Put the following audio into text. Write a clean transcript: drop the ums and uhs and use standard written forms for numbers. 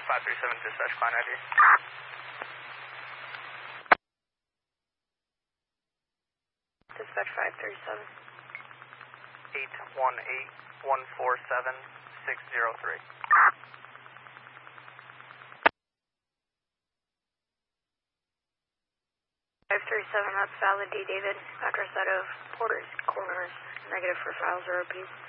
537 dispatch client ID. Dispatch 537. 818-147-603. 537, that's valid D. David. Address out of Porter's Corners. Negative for files or OPs.